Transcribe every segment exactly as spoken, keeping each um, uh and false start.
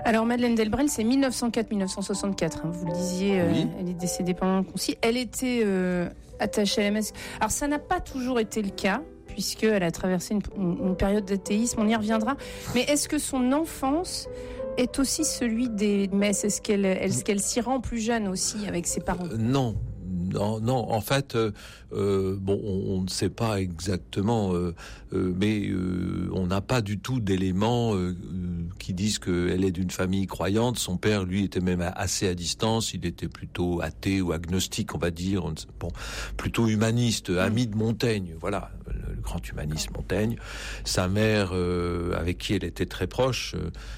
Alors Madeleine Delbrel, c'est mille neuf cent quatre à mille neuf cent soixante-quatre, hein, vous le disiez, euh, oui. Elle est décédée pendant le concile. Elle était euh, attachée à la messe. Alors ça n'a pas toujours été le cas, puisqu'elle a traversé une, une, une période d'athéisme, on y reviendra. Mais est-ce que son enfance est aussi celui des messes ? Est-ce qu'elle, est-ce qu'elle s'y rend plus jeune aussi avec ses parents ? euh, Non. Non, non. En fait, euh, euh, bon, on, on ne sait pas exactement, euh, euh, mais euh, on n'a pas du tout d'éléments euh, qui disent qu'elle est d'une famille croyante. Son père, lui, était même assez à distance. Il était plutôt athée ou agnostique, on va dire. Bon, plutôt humaniste, ami de Montaigne. Voilà, le, le grand humaniste Montaigne. Sa mère, euh, avec qui elle était très proche,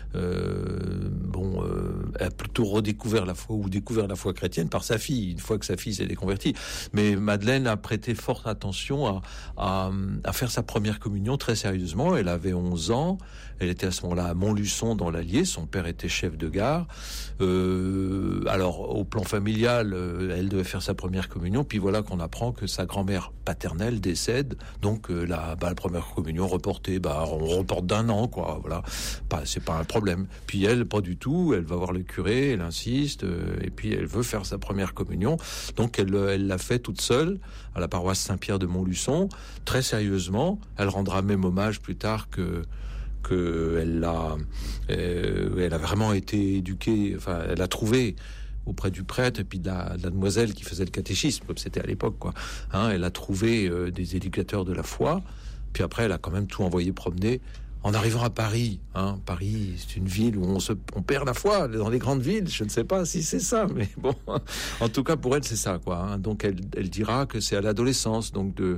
euh, bon, euh, a plutôt redécouvert la foi ou découvert la foi chrétienne par sa fille. Une fois que sa fille s'est déconvertie. Mais Madeleine a prêté forte attention à, à, à faire sa première communion très sérieusement. Elle avait onze ans. Elle était à ce moment-là à Montluçon dans l'Allier. Son père était chef de gare. Euh, alors, au plan familial, euh, elle devait faire sa première communion. Puis voilà qu'on apprend que sa grand-mère paternelle décède. Donc, euh, la, bah, la première communion reportée, bah, on reporte d'un an, quoi. Voilà. Pas, c'est pas un problème. Puis elle, pas du tout. Elle va voir le curé, elle insiste, euh, et puis elle veut faire sa première communion. Donc, elle, elle l'a fait toute seule à la paroisse Saint-Pierre de Montluçon, très sérieusement. Elle rendra même hommage plus tard que que elle a, euh, elle a vraiment été éduquée. Enfin, elle a trouvé auprès du prêtre et puis de la, de la demoiselle qui faisait le catéchisme, comme c'était à l'époque, quoi. Hein, elle a trouvé euh, des éducateurs de la foi. Puis après, elle a quand même tout envoyé promener. En arrivant à Paris, hein, Paris, c'est une ville où on se, on perd la foi. Dans les grandes villes, je ne sais pas si c'est ça, mais bon, en tout cas pour elle, c'est ça, quoi. Hein. Donc elle, elle dira que c'est à l'adolescence, donc de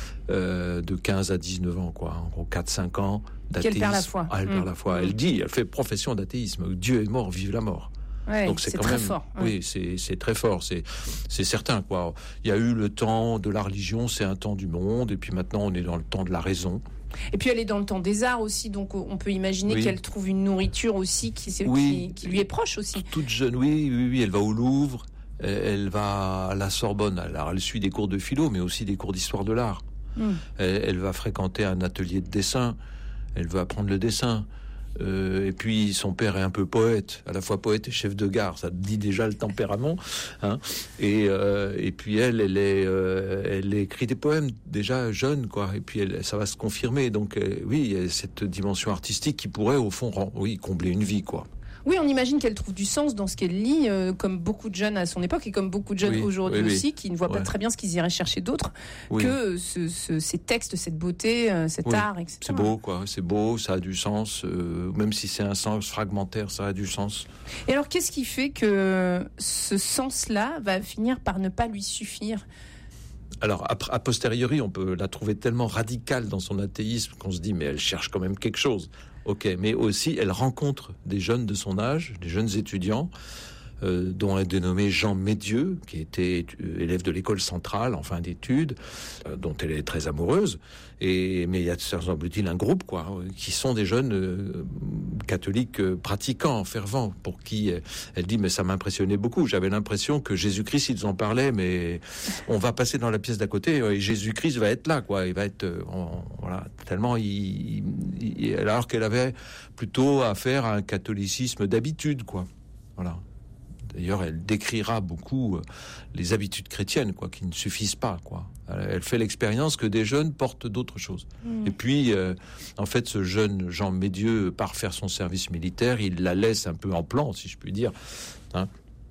euh, de quinze à dix-neuf ans, quoi. En gros, quatre cinq ans d'athéisme. Qu'elle perd la foi. Ah, elle mmh. perd la foi. Elle dit, elle fait profession d'athéisme. Dieu est mort, vive la mort. Ouais, donc c'est, c'est quand très même, fort. Ouais. Oui, c'est c'est très fort. C'est c'est certain, quoi. Il y a eu le temps de la religion, c'est un temps du monde, et puis maintenant on est dans le temps de la raison. Et puis elle est dans le temps des arts aussi, donc on peut imaginer oui. qu'elle trouve une nourriture aussi qui, oui. qui, qui lui est proche aussi. Toute jeune, oui, oui, oui. Elle va au Louvre, elle va à la Sorbonne. Alors elle suit des cours de philo, mais aussi des cours d'histoire de l'art. Mm. Elle, elle va fréquenter un atelier de dessin. Elle veut apprendre le dessin. Euh, et puis son père est un peu poète, à la fois poète et chef de gare, ça dit déjà le tempérament. Hein. Et euh, et puis elle, elle est, euh, elle écrit des poèmes déjà jeune, quoi. Et puis elle, ça va se confirmer. Donc euh, oui, il y a cette dimension artistique qui pourrait au fond, rend, oui, combler une vie, quoi. Oui, on imagine qu'elle trouve du sens dans ce qu'elle lit, euh, comme beaucoup de jeunes à son époque et comme beaucoup de jeunes oui, aujourd'hui oui, aussi, oui. qui ne voient ouais. pas très bien ce qu'ils iraient chercher d'autre oui. que ce, ce, ces textes, cette beauté, euh, cet oui. art, et cetera. C'est beau, quoi. C'est beau, ça a du sens. Euh, même si c'est un sens fragmentaire, ça a du sens. Et alors, qu'est-ce qui fait que ce sens-là va finir par ne pas lui suffire ? Alors, a posteriori, on peut la trouver tellement radicale dans son athéisme qu'on se dit, mais elle cherche quand même quelque chose. Ok, mais aussi, elle rencontre des jeunes de son âge, des jeunes étudiants, euh, dont est dénommé Jean Médieux, qui était élève de l'école centrale en fin d'études, euh, dont elle est très amoureuse. Et mais il y a, semble-t-il, un groupe, quoi, qui sont des jeunes euh, catholiques euh, pratiquants, fervents, pour qui euh, elle dit, mais ça m'impressionnait beaucoup. J'avais l'impression que Jésus-Christ, ils en parlaient, mais on va passer dans la pièce d'à côté et Jésus-Christ va être là, quoi. Il va être, euh, on, voilà, tellement il, il, alors qu'elle avait plutôt affaire à un catholicisme d'habitude, quoi. Voilà. D'ailleurs, elle décrira beaucoup les habitudes chrétiennes, quoi, qui ne suffisent pas, quoi. Elle fait l'expérience que des jeunes portent d'autres choses. Mmh. Et puis, euh, en fait, ce jeune Jean Médieux part faire son service militaire. Il la laisse un peu en plan, si je puis dire. Hein.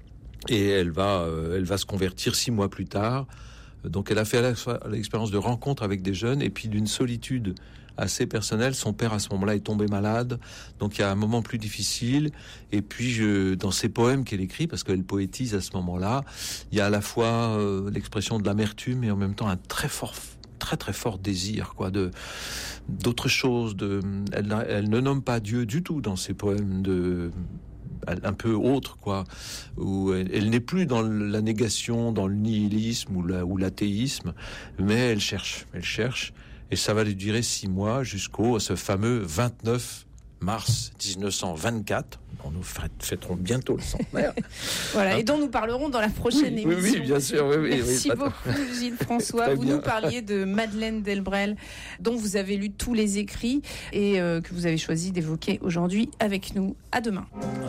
Et elle va, euh, elle va se convertir six mois plus tard. Donc, elle a fait l'expérience de rencontre avec des jeunes et puis d'une solitude assez personnelle. Son père, à ce moment-là, est tombé malade. Donc, il y a un moment plus difficile. Et puis, je, dans ses poèmes qu'elle écrit, parce qu'elle poétise à ce moment-là, il y a à la fois euh, l'expression de l'amertume et en même temps un très fort, très très fort désir, quoi, de d'autre chose. De, elle, elle ne nomme pas Dieu du tout dans ses poèmes de un peu autre, quoi, où elle, elle n'est plus dans la négation, dans le nihilisme ou, la, ou l'athéisme, mais elle cherche, elle cherche, et ça va lui durer six mois jusqu'au ce fameux vingt-neuf mars dix-neuf cent vingt-quatre. On nous fêterons bientôt le centenaire. Voilà, hein? Et dont nous parlerons dans la prochaine oui, émission. Oui, oui, bien sûr. Oui, oui, Merci oui, beaucoup, Gilles François. Vous nous parliez de Madeleine Delbrel, dont vous avez lu tous les écrits et euh, que vous avez choisi d'évoquer aujourd'hui avec nous. À demain.